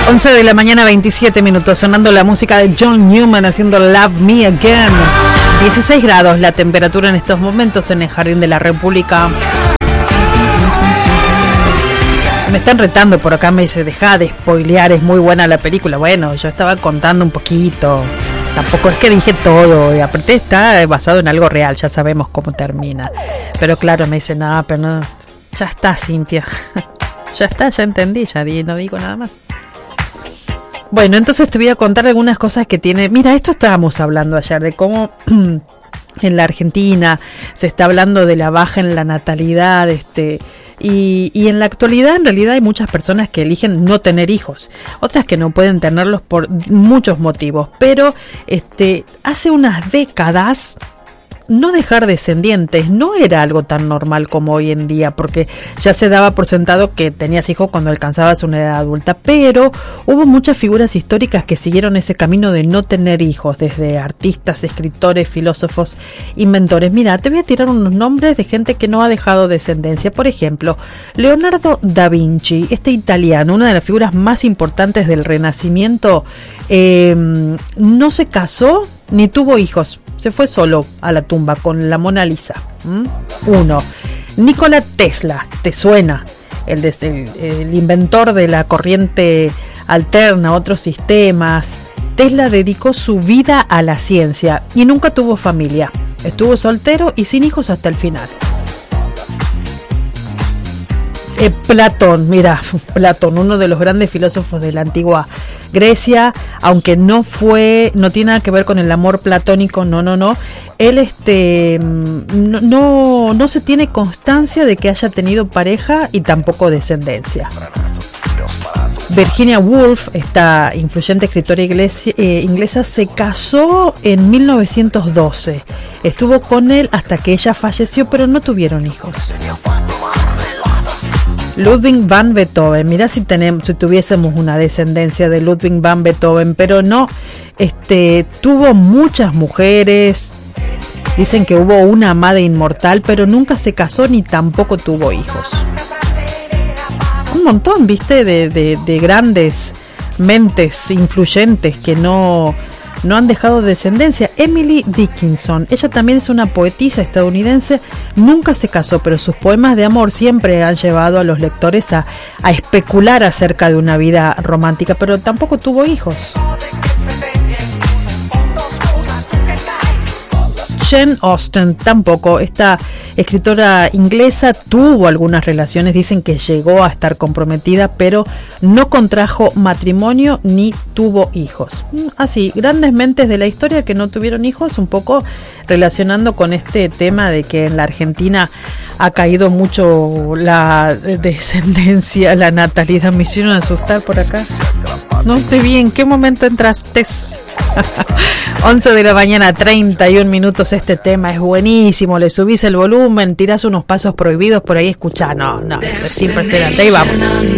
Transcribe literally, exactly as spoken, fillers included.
once de la mañana, veintisiete minutos, sonando la música de John Newman haciendo Love Me Again. dieciséis grados la temperatura en estos momentos en el Jardín de la República. Me están retando por acá, me dice, deja de spoilear, es muy buena la película. Bueno, yo estaba contando un poquito, tampoco es que dije todo, y aparte está basado en algo real, ya sabemos cómo termina. Pero claro, me dice, no, pero no, ya está, Cintia. Ya está, ya entendí, ya di, no digo nada más. Bueno, entonces te voy a contar algunas cosas que tiene. Mira, esto estábamos hablando ayer, de cómo en la Argentina se está hablando de la baja en la natalidad, este, y, y en la actualidad en realidad hay muchas personas que eligen no tener hijos, otras que no pueden tenerlos por muchos motivos, pero este, hace unas décadas no dejar descendientes no era algo tan normal como hoy en día, porque ya se daba por sentado que tenías hijos cuando alcanzabas una edad adulta, pero hubo muchas figuras históricas que siguieron ese camino de no tener hijos, desde artistas, escritores, filósofos, inventores. Mira, te voy a tirar unos nombres de gente que no ha dejado descendencia. Por ejemplo, Leonardo da Vinci, este italiano, una de las figuras más importantes del Renacimiento, eh, no se casó ni tuvo hijos. Se fue solo a la tumba con la Mona Lisa. ¿Mm? Uno. Nikola Tesla, ¿te suena? El, de, el, el inventor de la corriente alterna, otros sistemas. Tesla dedicó su vida a la ciencia y nunca tuvo familia. Estuvo soltero y sin hijos hasta el final. Eh, Platón, mira, Platón, uno de los grandes filósofos de la antigua Grecia, aunque no fue, no tiene nada que ver con el amor platónico, no, no, no. Él, este, no, no, no se tiene constancia de que haya tenido pareja y tampoco descendencia. Virginia Woolf, esta influyente escritora inglesa, eh, inglesa, se casó en mil novecientos doce. Estuvo con él hasta que ella falleció, pero no tuvieron hijos. Ludwig van Beethoven, mirá si tenemos, si tuviésemos una descendencia de Ludwig van Beethoven, pero no, este, tuvo muchas mujeres, dicen que hubo una amada inmortal, pero nunca se casó ni tampoco tuvo hijos. Un montón, viste, de, de, de grandes mentes influyentes que no, no han dejado descendencia. Emily Dickinson, ella también es una poetisa estadounidense, nunca se casó, pero sus poemas de amor siempre han llevado a los lectores a, a especular acerca de una vida romántica, pero tampoco tuvo hijos. Jane Austen tampoco, esta escritora inglesa tuvo algunas relaciones, dicen que llegó a estar comprometida, pero no contrajo matrimonio ni tuvo hijos. Así, grandes mentes de la historia que no tuvieron hijos, un poco relacionando con este tema de que en la Argentina ha caído mucho la descendencia, la natalidad. Me hicieron asustar por acá. No te vi en qué momento entraste. once de la mañana, treinta y un minutos. Este tema es buenísimo. Le subís el volumen, tirás unos pasos prohibidos por ahí, escuchá. No, no, es impresionante. Ahí vamos.